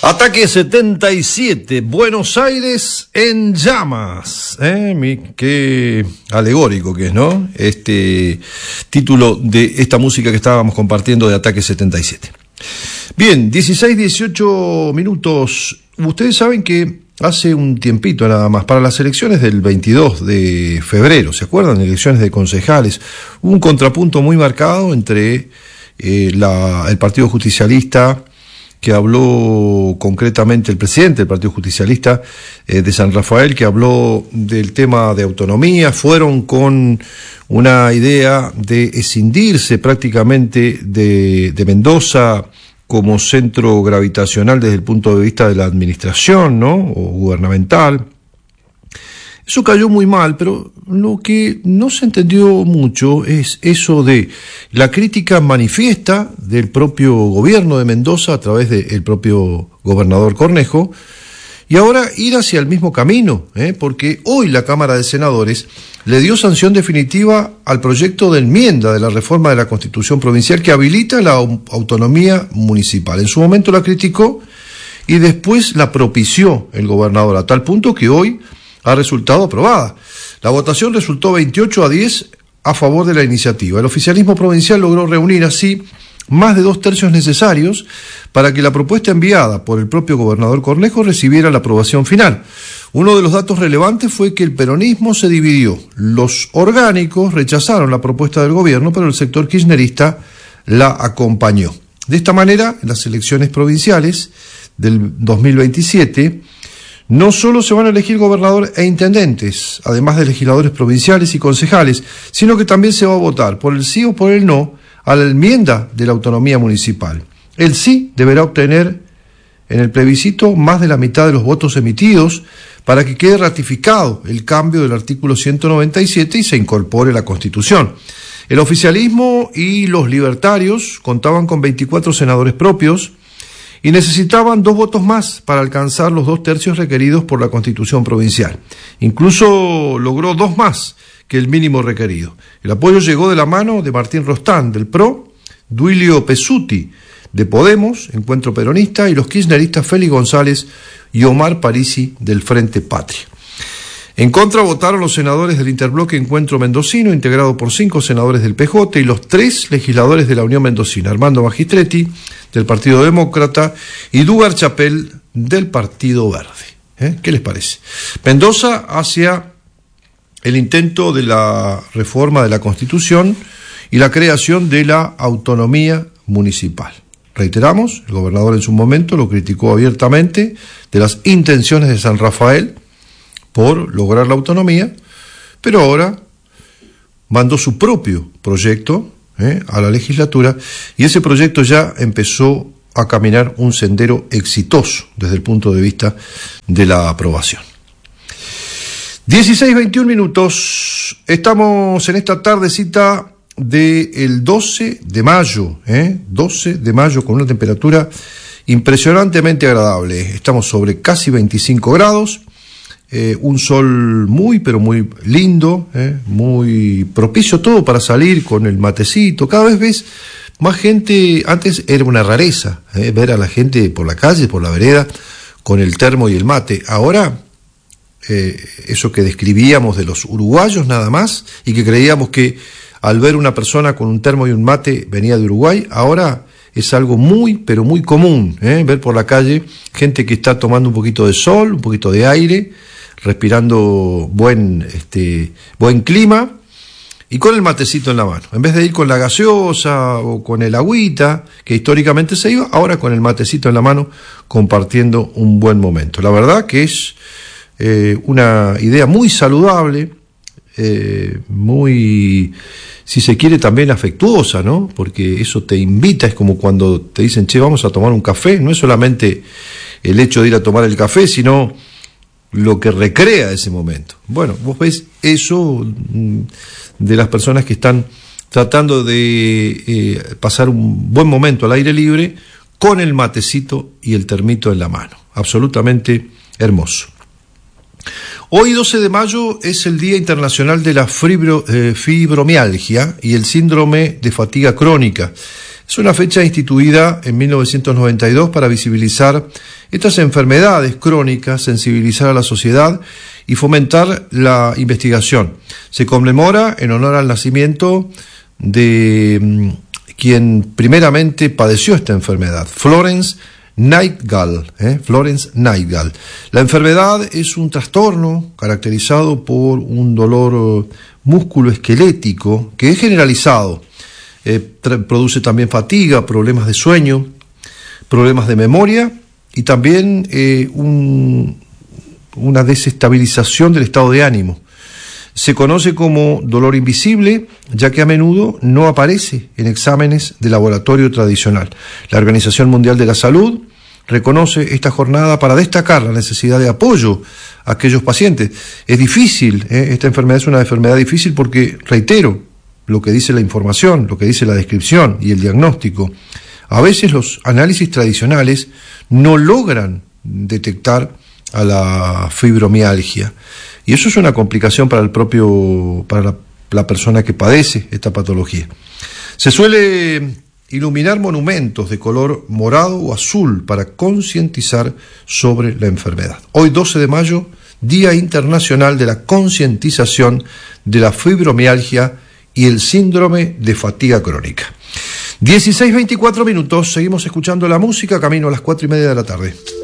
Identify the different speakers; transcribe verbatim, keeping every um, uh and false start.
Speaker 1: Ataque setenta y siete, Buenos Aires en llamas. ¿Eh? Mi, qué alegórico que es, ¿no? Este título de esta música que estábamos compartiendo de Ataque setenta y siete. Bien, dieciséis, dieciocho minutos. Ustedes saben que hace un tiempito nada más, para las elecciones del veintidós de febrero, ¿se acuerdan? Elecciones de concejales. Hubo un contrapunto muy marcado entre eh, la, el Partido Justicialista, que habló concretamente el presidente del Partido Justicialista eh, de San Rafael, que habló del tema de autonomía. Fueron con una idea de escindirse prácticamente de, de Mendoza como centro gravitacional desde el punto de vista de la administración, ¿no?, o gubernamental. Eso cayó muy mal, pero lo que no se entendió mucho es eso de la crítica manifiesta del propio gobierno de Mendoza a través del propio gobernador Cornejo, y ahora ir hacia el mismo camino, ¿eh? porque hoy la Cámara de Senadores le dio sanción definitiva al proyecto de enmienda de la reforma de la Constitución Provincial que habilita la autonomía municipal. En su momento la criticó y después la propició el gobernador, a tal punto que hoy ha resultado aprobada. La votación resultó veintiocho a diez a favor de la iniciativa. El oficialismo provincial logró reunir así más de dos tercios necesarios para que la propuesta enviada por el propio gobernador Cornejo recibiera la aprobación final. Uno de los datos relevantes fue que el peronismo se dividió. Los orgánicos rechazaron la propuesta del gobierno, pero el sector kirchnerista la acompañó. De esta manera, en las elecciones provinciales del dos mil veintisiete, no solo se van a elegir gobernadores e intendentes, además de legisladores provinciales y concejales, sino que también se va a votar por el sí o por el no a la enmienda de la autonomía municipal. El sí deberá obtener en el plebiscito más de la mitad de los votos emitidos para que quede ratificado el cambio del artículo ciento noventa y siete y se incorpore a la Constitución. El oficialismo y los libertarios contaban con veinticuatro senadores propios y necesitaban dos votos más para alcanzar los dos tercios requeridos por la Constitución Provincial. Incluso logró dos más que el mínimo requerido. El apoyo llegó de la mano de Martín Rostán, del P R O, Duilio Pesuti, de Podemos, Encuentro Peronista, y los kirchneristas Félix González y Omar Parisi, del Frente Patria. En contra votaron los senadores del Interbloque Encuentro Mendocino, integrado por cinco senadores del P J, y los tres legisladores de la Unión Mendocina, Armando Magistretti, del Partido Demócrata, y Dugar Chapel, del Partido Verde. ¿Eh? ¿Qué les parece? Mendoza hacia el intento de la reforma de la Constitución y la creación de la autonomía municipal. Reiteramos, el gobernador en su momento lo criticó abiertamente de las intenciones de San Rafael por lograr la autonomía, pero ahora mandó su propio proyecto ¿eh? a la legislatura, y ese proyecto ya empezó a caminar un sendero exitoso desde el punto de vista de la aprobación. dieciséis, veintiún minutos, estamos en esta tardecita del doce de mayo, ¿eh? doce de mayo, con una temperatura impresionantemente agradable. Estamos sobre casi veinticinco grados, eh, un sol muy pero muy lindo, ¿eh? muy propicio todo para salir con el matecito. Cada vez ves más gente. Antes era una rareza ¿eh? ver a la gente por la calle, por la vereda, con el termo y el mate. Ahora eh, eso que describíamos de los uruguayos nada más, y que creíamos que al ver una persona con un termo y un mate venía de Uruguay, ahora es algo muy, pero muy común, ¿eh? ver por la calle gente que está tomando un poquito de sol, un poquito de aire, respirando buen, este, buen clima, y con el matecito en la mano. En vez de ir con la gaseosa o con el agüita, que históricamente se iba, ahora con el matecito en la mano, compartiendo un buen momento. La verdad que es eh, una idea muy saludable, eh, muy, si se quiere, también afectuosa, ¿no? Porque eso te invita, es como cuando te dicen, che, vamos a tomar un café. No es solamente el hecho de ir a tomar el café, sino lo que recrea ese momento. Bueno, vos ves eso de las personas que están tratando de eh, pasar un buen momento al aire libre con el matecito y el termito en la mano. Absolutamente hermoso. Hoy, doce de mayo, es el Día Internacional de la fibro, eh, Fibromialgia y el Síndrome de Fatiga Crónica. Es una fecha instituida en mil novecientos noventa y dos para visibilizar estas enfermedades crónicas, sensibilizar a la sociedad y fomentar la investigación. Se conmemora en honor al nacimiento de mm, quien primeramente padeció esta enfermedad, Florence Nightingale, ¿eh? Florence Nightingale. La enfermedad es un trastorno caracterizado por un dolor musculoesquelético que es generalizado. Eh, produce también fatiga, problemas de sueño, problemas de memoria y también eh, un, una desestabilización del estado de ánimo. Se conoce como dolor invisible, ya que a menudo no aparece en exámenes de laboratorio tradicional. La Organización Mundial de la Salud reconoce esta jornada para destacar la necesidad de apoyo a aquellos pacientes. Es difícil, ¿eh? Esta enfermedad es una enfermedad difícil porque, reitero, lo que dice la información, lo que dice la descripción y el diagnóstico, a veces los análisis tradicionales no logran detectar a la fibromialgia. Y eso es una complicación para el propio, para la, la persona que padece esta patología. Se suele iluminar monumentos de color morado o azul para concientizar sobre la enfermedad. Hoy, doce de mayo, Día Internacional de la Concientización de la Fibromialgia y el Síndrome de Fatiga Crónica. dieciséis veinticuatro minutos, seguimos escuchando la música, camino a las cuatro y media de la tarde.